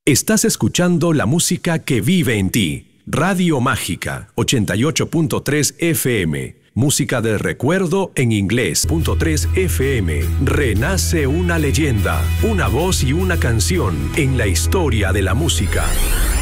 Estás escuchando la música que vive en ti. Radio Mágica 88.3 FM. Música de recuerdo en inglés. .3 FM. Renace una leyenda, una voz y una canción en la historia de la música.